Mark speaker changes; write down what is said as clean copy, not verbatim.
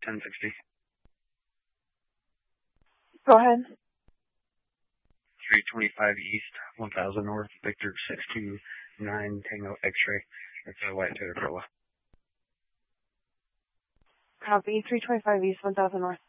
Speaker 1: 1060.
Speaker 2: Go ahead.
Speaker 1: 325 East, 1000 North, Victor 629 Tango X-ray. That's a white Toyota Corolla.
Speaker 2: Copy. 325 East, 1000 North.